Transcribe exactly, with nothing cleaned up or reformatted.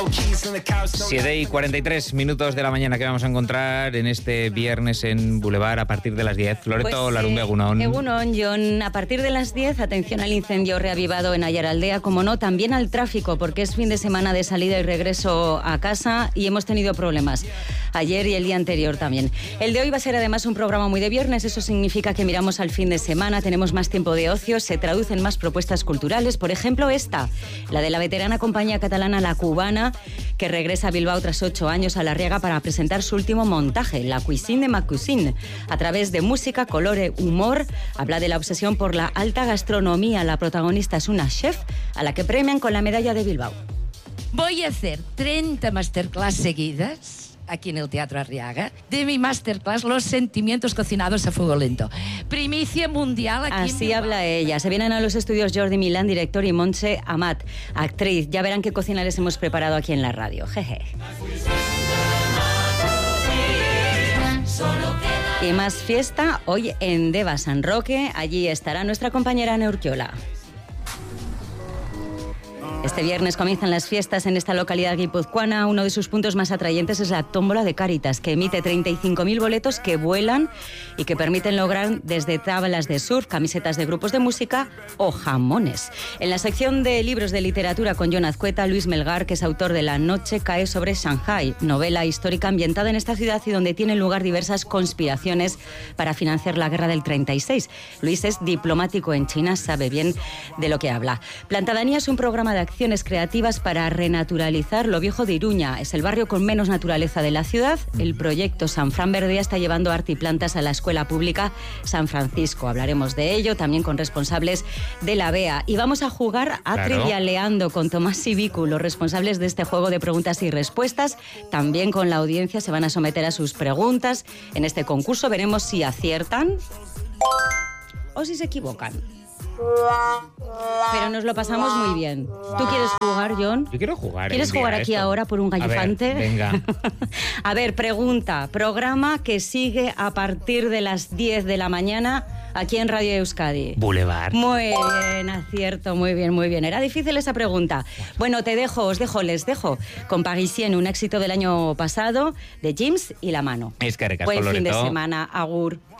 siete y cuarenta y tres minutos de la mañana que vamos a encontrar en este viernes en Boulevard a partir de las diez. Loreto, pues, Larumbe, eh, Egunon. Egunon, John. A partir de las diez, atención al incendio reavivado en Ayaraldea, como no, también al tráfico, porque es fin de semana de salida y regreso a casa y hemos tenido problemas ayer y el día anterior también. El de hoy va a ser además un programa muy de viernes, eso significa que miramos al fin de semana, tenemos más tiempo de ocio, se traducen más propuestas culturales, por ejemplo esta, la de la veterana compañía catalana La Cubana, que regresa a Bilbao tras ocho años a La Riega para presentar su último montaje, La Cuisine de ma Cuisine. A través de música, color e humor, habla de la obsesión por la alta gastronomía. La protagonista es una chef a la que premian con la medalla de Bilbao. Voy a hacer treinta masterclass seguidas aquí en el Teatro Arriaga, de mi masterclass Los sentimientos cocinados a fuego lento. Primicia mundial aquí Así en Bilbao. habla ella. Se vienen a los estudios Jordi Milán, director, y Montse Amat, actriz. Ya verán qué cocina les hemos preparado aquí en la radio. Jeje. Y más fiesta hoy en Deva San Roque. Allí estará nuestra compañera Ana Urquiola. Este viernes comienzan las fiestas en esta localidad guipuzcoana. Uno de sus puntos más atrayentes es la tómbola de Cáritas, que emite treinta y cinco mil boletos que vuelan y que permiten lograr desde tablas de surf, camisetas de grupos de música o jamones. En la sección de libros de literatura con Jon Azcueta, Luis Melgar, que es autor de La noche cae sobre Shanghái, novela histórica ambientada en esta ciudad y donde tienen lugar diversas conspiraciones para financiar la guerra del treinta y seis. Luis es diplomático en China, sabe bien de lo que habla. Plantadanía es un programa de acciones creativas para renaturalizar lo viejo de Iruña. Es el barrio con menos naturaleza de la ciudad. El proyecto San Fran Verdea está llevando arte y plantas a la escuela pública San Francisco. Hablaremos de ello también con responsables de la B E A. Y vamos a jugar a Claro. Trivialeando con Tomás y Vicu, los responsables de este juego de preguntas y respuestas. También con la audiencia se van a someter a sus preguntas en este concurso. Veremos si aciertan o si se equivocan. Pero nos lo pasamos muy bien. ¿Tú quieres jugar, John? Yo quiero jugar. ¿Quieres un día jugar aquí esto. ahora por un gallifante? A ver, venga. A ver, pregunta. Programa que sigue a partir de las diez de la mañana aquí en Radio Euskadi. Boulevard. Muy bien, acierto, muy bien, muy bien. Era difícil esa pregunta. Bueno, te dejo, os dejo, les dejo con Parisien, un éxito del año pasado de James y La Mano. Es que recasco, Buen fin de Loreto. semana, agur.